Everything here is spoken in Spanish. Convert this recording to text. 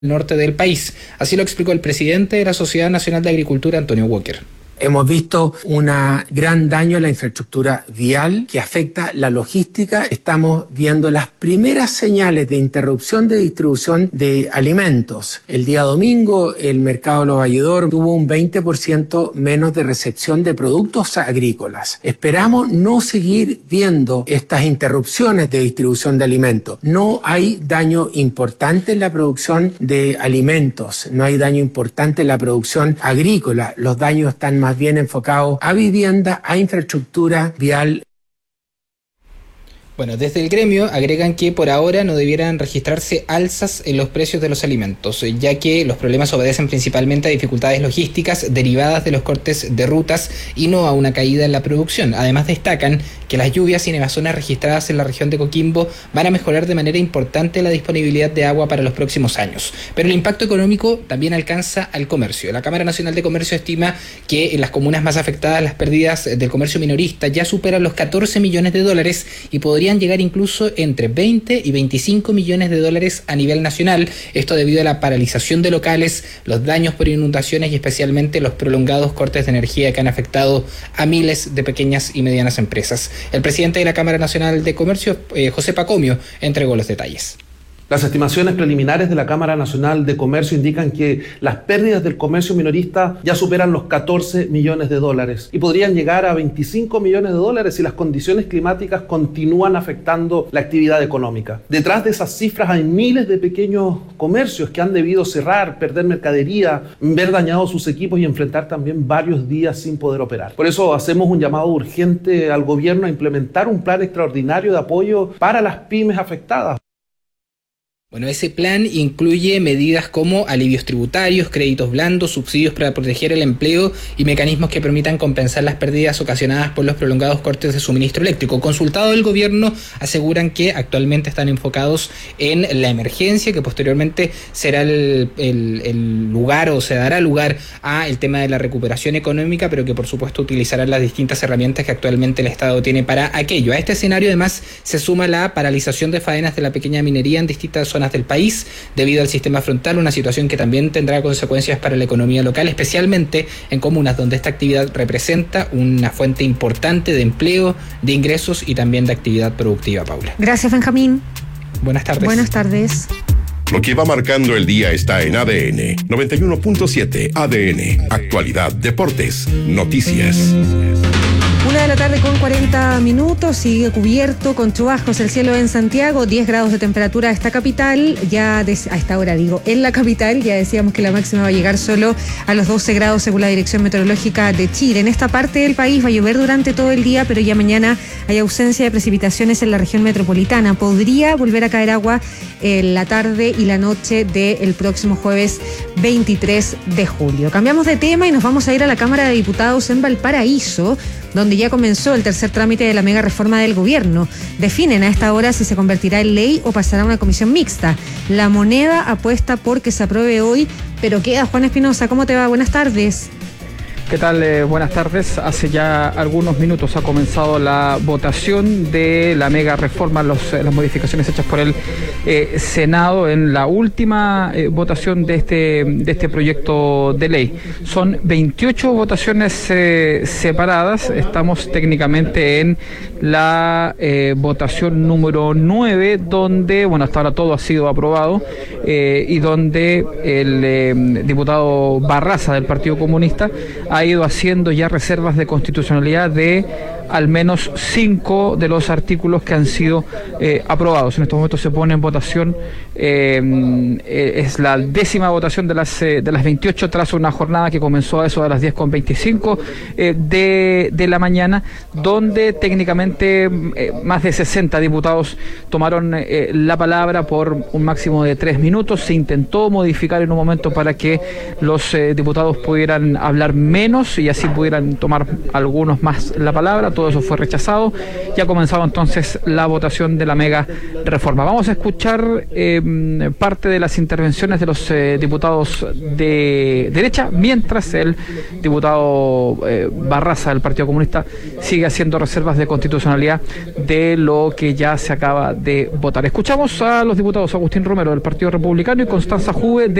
norte del país. Así lo explicó el presidente de la Sociedad Nacional de Agricultura, Antonio Walker. Hemos visto un gran daño en la infraestructura vial que afecta la logística. Estamos viendo las primeras señales de interrupción de distribución de alimentos. El día domingo el mercado Los Valledor tuvo un 20% menos de recepción de productos agrícolas. Esperamos no seguir viendo estas interrupciones de distribución de alimentos. No hay daño importante en la producción de alimentos, no hay daño importante en la producción agrícola. Los daños están más bien enfocados a vivienda, a infraestructura vial. Bueno, desde el gremio agregan que por ahora no debieran registrarse alzas en los precios de los alimentos, ya que los problemas obedecen principalmente a dificultades logísticas derivadas de los cortes de rutas y no a una caída en la producción. Además destacan que las lluvias y nevazones registradas en la región de Coquimbo van a mejorar de manera importante la disponibilidad de agua para los próximos años. Pero el impacto económico también alcanza al comercio. La Cámara Nacional de Comercio estima que en las comunas más afectadas las pérdidas del comercio minorista ya superan los 14 millones de dólares y podrían llegar incluso entre 20 y 25 millones de dólares a nivel nacional. Esto debido a la paralización de locales, los daños por inundaciones y especialmente los prolongados cortes de energía que han afectado a miles de pequeñas y medianas empresas. El presidente de la Cámara Nacional de Comercio, José Pacomio, entregó los detalles. Las estimaciones preliminares de la Cámara Nacional de Comercio indican que las pérdidas del comercio minorista ya superan los 14 millones de dólares y podrían llegar a 25 millones de dólares si las condiciones climáticas continúan afectando la actividad económica. Detrás de esas cifras hay miles de pequeños comercios que han debido cerrar, perder mercadería, ver dañados sus equipos y enfrentar también varios días sin poder operar. Por eso hacemos un llamado urgente al gobierno a implementar un plan extraordinario de apoyo para las pymes afectadas. Bueno, ese plan incluye medidas como alivios tributarios, créditos blandos, subsidios para proteger el empleo y mecanismos que permitan compensar las pérdidas ocasionadas por los prolongados cortes de suministro eléctrico. Consultado el gobierno, aseguran que actualmente están enfocados en la emergencia, que posteriormente será el lugar o se dará lugar a el tema de la recuperación económica, pero que por supuesto utilizarán las distintas herramientas que actualmente el Estado tiene para aquello. A este escenario además se suma la paralización de faenas de la pequeña minería en distintas zonas del país debido al sistema frontal, una situación que también tendrá consecuencias para la economía local, especialmente en comunas donde esta actividad representa una fuente importante de empleo, de ingresos y también de actividad productiva. Paula. Gracias, Benjamín. Buenas tardes. Buenas tardes. Lo que va marcando el día está en ADN 91.7. ADN, actualidad, deportes, noticias. 1:40 p.m, sigue cubierto con chubascos el cielo en Santiago, 10 grados de temperatura a esta capital, a esta hora en la capital, ya decíamos que la máxima va a llegar solo a los 12 grados según la Dirección Meteorológica de Chile. En esta parte del país va a llover durante todo el día, pero ya mañana hay ausencia de precipitaciones en la región metropolitana. Podría volver a caer agua en la tarde y la noche del próximo jueves 23 de julio. Cambiamos de tema y nos vamos a ir a la Cámara de Diputados en Valparaíso, donde ya comenzó el tercer trámite de la mega reforma del gobierno. Definen a esta hora si se convertirá en ley o pasará a una comisión mixta. La Moneda apuesta por que se apruebe hoy, pero queda. Juan Espinosa, ¿cómo te va? Buenas tardes. ¿Qué tal? Buenas tardes. Hace ya algunos minutos ha comenzado la votación de la mega reforma, las modificaciones hechas por el Senado en la última votación de este proyecto de ley. Son 28 votaciones separadas. Estamos técnicamente en la votación número 9, donde, hasta ahora todo ha sido aprobado y donde el diputado Barraza del Partido Comunista ha ido haciendo ya reservas de constitucionalidad de al menos 5 de los artículos que han sido aprobados. En estos momentos se pone en votación, es la 10ª votación de las 28 tras una jornada que comenzó a eso de las 10:25 de la mañana, donde técnicamente más de 60 diputados tomaron la palabra por un máximo de 3 minutos. Se intentó modificar en un momento para que los diputados pudieran hablar menos y así pudieran tomar algunos más la palabra. todo eso fue rechazado y ha comenzado entonces la votación de la mega reforma. Vamos a escuchar parte de las intervenciones de los diputados de derecha, mientras el diputado Barraza del Partido Comunista sigue haciendo reservas de constitucionalidad de lo que ya se acaba de votar. Escuchamos a los diputados Agustín Romero del Partido Republicano y Constanza Juve